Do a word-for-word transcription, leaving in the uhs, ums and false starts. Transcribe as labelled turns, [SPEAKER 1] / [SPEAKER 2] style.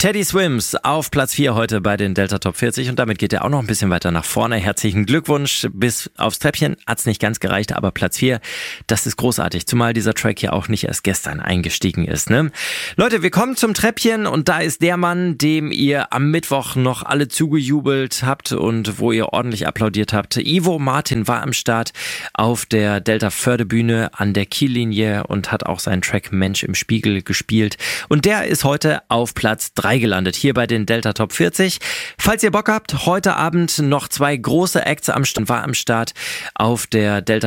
[SPEAKER 1] Teddy Swims auf Platz vier heute bei den Delta Top vierzig und damit geht er auch noch ein bisschen weiter nach vorne. Herzlichen Glückwunsch. Bis aufs Treppchen hat's nicht ganz gereicht, aber Platz vier, das ist großartig. Zumal dieser Track ja auch nicht erst gestern eingestiegen ist, ne? Leute, wir kommen zum Treppchen und da ist der Mann, dem ihr am Mittwoch noch alle zugejubelt habt und wo ihr ordentlich applaudiert habt. Ivo Martin war am Start auf der Delta Förde-Bühne an der Kiellinie und hat auch seinen Track Mensch im Spiegel gespielt. Und der ist heute auf Platz drei gelandet, hier bei den Delta Top vierzig. Falls ihr Bock habt, heute Abend noch zwei große Acts am Start, war am Start auf der Delta